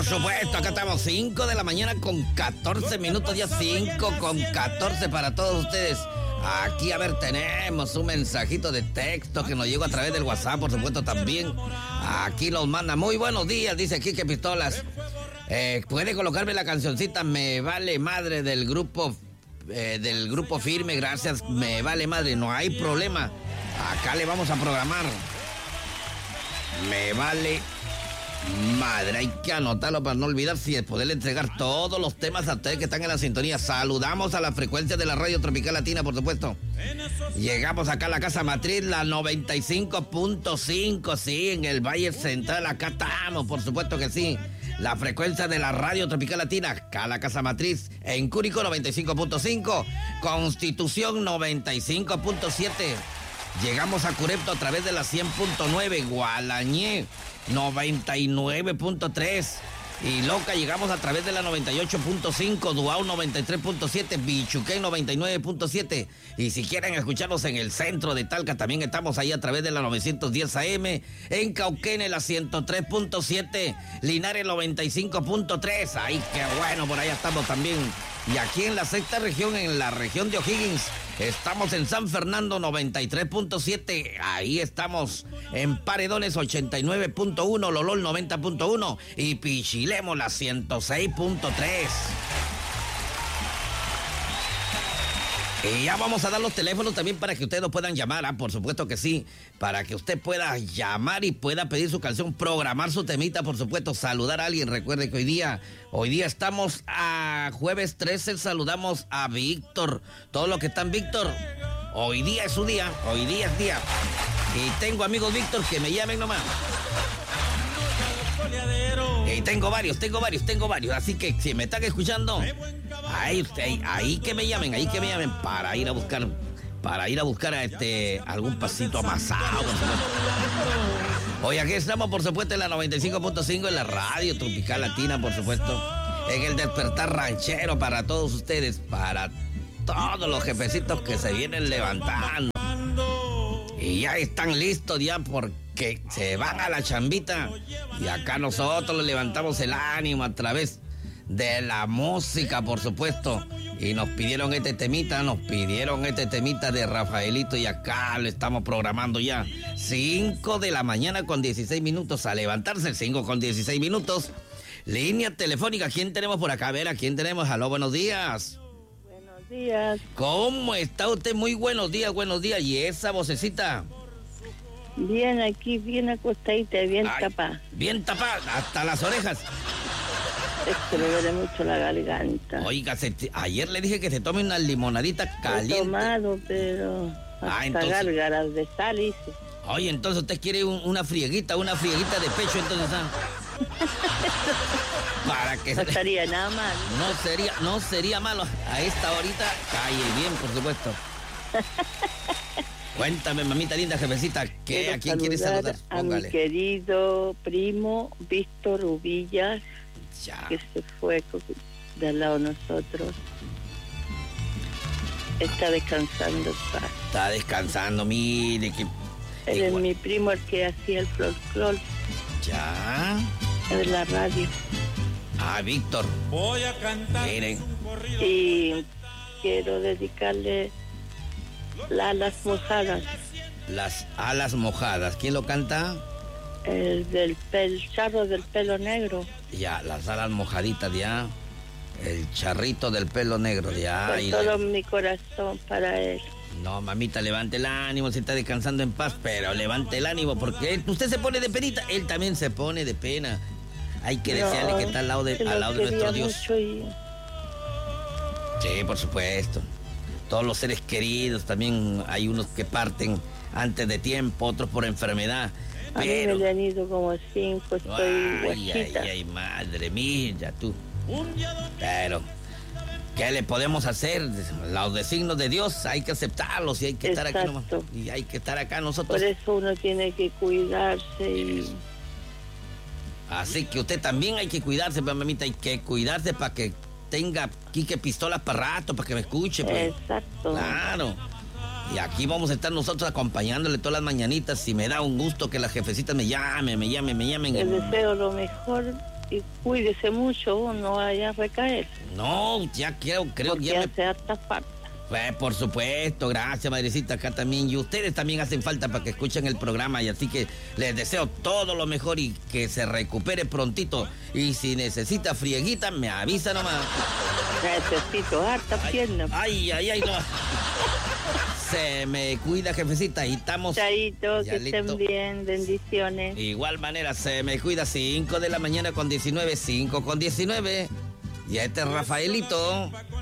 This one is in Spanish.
Por supuesto, acá estamos 5 de la mañana con 14 minutos, ya 5 con 14 para todos ustedes. Aquí, a ver, tenemos un mensajito de texto que nos llegó a través del WhatsApp, por supuesto, también. Aquí nos manda, muy buenos días, dice Quique Pistolas. ¿Puede colocarme la cancioncita Me Vale Madre del grupo Firme? Gracias, Me Vale Madre, no hay problema. Acá le vamos a programar. Me Vale Madre, hay que anotarlo para no olvidarse y poderle entregar todos los temas a ustedes que están en la sintonía. Saludamos a la frecuencia de la Radio Tropical Latina, por supuesto. Llegamos acá a la casa matriz, la 95.5, sí, en el Valle Central, acá estamos, por supuesto que sí. La frecuencia de la Radio Tropical Latina, acá la casa matriz, en Curicó 95.5, Constitución 95.7. Llegamos a Curepto a través de la 100.9, Gualañé 99.3 y Loca llegamos a través de la 98.5, Duao 93.7, Bichuquén 99.7 y si quieren escucharnos en el centro de Talca también estamos ahí a través de la 910 AM, en Cauquene la 103.7, Linares 95.3, ay qué bueno, por allá estamos también. Y aquí en la sexta región, en la región de O'Higgins, estamos en San Fernando 93.7, ahí estamos en Paredones 89.1, Lolol 90.1 y Pichilemo la 106.3. Y ya vamos a dar los teléfonos también para que ustedes nos puedan llamar, por supuesto que sí, para que usted pueda llamar y pueda pedir su canción, programar su temita, por supuesto, saludar a alguien. Recuerde que hoy día estamos a jueves 13, saludamos a Víctor. Todos los que están, Víctor, hoy día es su día, hoy día es día. Y tengo amigos, Víctor, que me llamen nomás. Y tengo varios, así que si me están escuchando, ahí que me llamen para ir a buscar a algún pasito amasado. Hoy aquí estamos, por supuesto, en la 95.5, en la Radio Tropical Latina, por supuesto, en el despertar ranchero para todos ustedes, para todos los jefecitos que se vienen levantando. Y ya están listos ya porque se van a la chambita. Y acá nosotros le levantamos el ánimo a través de la música, por supuesto. Y nos pidieron este temita de Rafaelito y acá lo estamos programando ya. 5 de la mañana con 16 minutos. A levantarse, 5 con 16 minutos. Línea telefónica, ¿quién tenemos por acá? A ver, ¿a quién tenemos? Aló, buenos días. Buenos días. ¿Cómo está usted? Muy buenos días. ¿Y esa vocecita? Bien, aquí, bien acostadita, bien tapada. Bien tapada, hasta las orejas. Es que le duele mucho la garganta. Oiga, ayer le dije que se tome una limonadita caliente. He tomado, pero hasta entonces, gárgaras de sal hice. Oye, entonces usted quiere una frieguita de pecho, entonces, para que no estaría nada mal. No sería malo. A esta horita calle bien, por supuesto. Cuéntame, mamita linda, jefecita, ¿a quién quieres saludar? A mi querido primo Víctor Ubillas, que se fue de al lado de nosotros. Está descansando. Está descansando, mire que... Él es mi primo, el que hacía el folclore. Ya. De la radio. Víctor. Voy a cantar. Miren. Y quiero dedicarle Alas Mojadas. Las Alas Mojadas. ¿Quién lo canta? El charro del pelo negro. Ya, las alas mojaditas, ya. El charrito del pelo negro, ya. Con todo mi corazón para él. No, mamita, levante el ánimo, se está descansando en paz, pero levante el ánimo, porque usted se pone de penita, él también se pone de pena. Hay que desearle que está al lado de nuestro Dios. Sí, por supuesto. Todos los seres queridos, también hay unos que parten antes de tiempo, otros por enfermedad. A mí me le han ido como 5, estoy guachita. Ay, madre mía, tú. Pero, ¿qué le podemos hacer? Los designios de Dios hay que aceptarlos y hay que estar aquí nomás. Y hay que estar acá nosotros. Por eso uno tiene que cuidarse y... Así que usted también hay que cuidarse, mamita, hay que cuidarse para que tenga Quique Pistolas para rato, para que me escuche. Pues. Exacto. Claro. Y aquí vamos a estar nosotros acompañándole todas las mañanitas. Y me da un gusto que las jefecitas me llamen. Les deseo lo mejor y cuídese mucho, no vaya a recaer. No, ya creo porque ya hace harta falta. Pues por supuesto, gracias madrecita, acá también. Y ustedes también hacen falta para que escuchen el programa. Y así que les deseo todo lo mejor y que se recupere prontito. Y si necesita frieguita, me avisa nomás. Necesito harta pierna. Ay, no. Se me cuida, jefecita. Y estamos... Chaito, que estén bien, bendiciones. Igual manera, se me cuida. 5 de la mañana con 19, 5 con 19. Y este es Rafaelito.